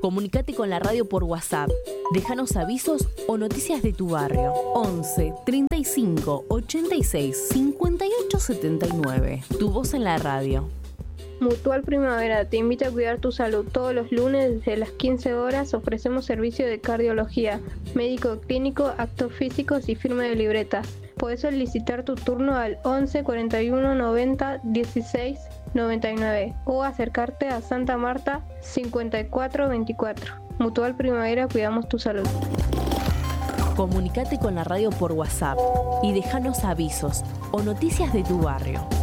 Comunicate con la radio por WhatsApp. Déjanos avisos o noticias de tu barrio. 11 35 86 58 79. Tu voz en la radio. Mutual Primavera te invita a cuidar tu salud. Todos los lunes desde las 15 horas ofrecemos servicio de cardiología, médico clínico, actos físicos y firma de libretas. Podés solicitar tu turno al 11 41 90 16 99 o acercarte a Santa Marta 54 24. Mutual Primavera, cuidamos tu salud. Comunicate con la radio por WhatsApp y déjanos avisos o noticias de tu barrio.